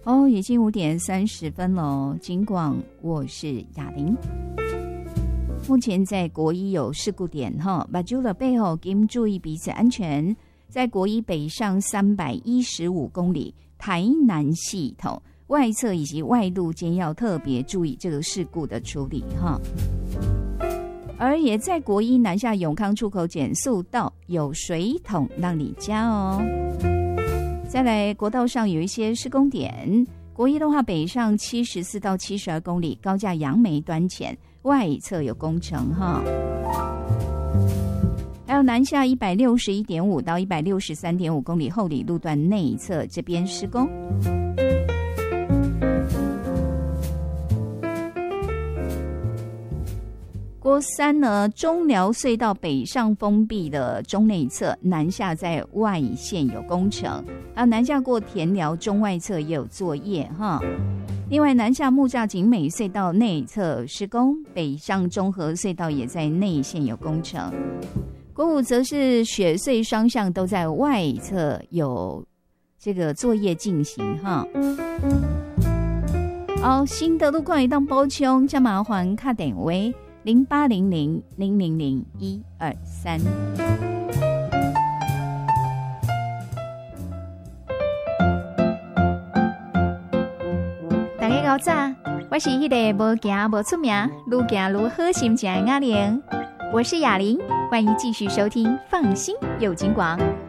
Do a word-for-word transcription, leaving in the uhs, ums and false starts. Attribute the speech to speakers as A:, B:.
A: 哦，已经五点三十分了。金广，我是雅玲。目前在国一有事故点哈，把住了背后，请注意彼此安全。在国一北上三百一十五公里台南系统外侧以及外路间要特别注意这个事故的处理哈。而也在国一南下永康出口减速道有水桶让你加哦。再来国道上有一些施工点，国一的话北上七十四到七十二公里高架杨梅端前外侧有工程哈。还有南下一百六十一点五到一百六十三点五公里后里路段内侧这边施工。国三呢，中寮隧道北上封闭的中内侧，南下在外线有工程，还有南下过田寮中外侧也有作业哈。另外，南下木栅景美隧道内侧施工，北上中和隧道也在内线有工程。国五则是雪隧双向都在外侧有这个作业进行哈。好，新的路况一档包冲，加麻烦卡点为零八零零零零零一二三。大家好早，我是迄个无行无出名，愈行愈好心情的雅玲，我是雅玲，欢迎继续收听《放心有金广》。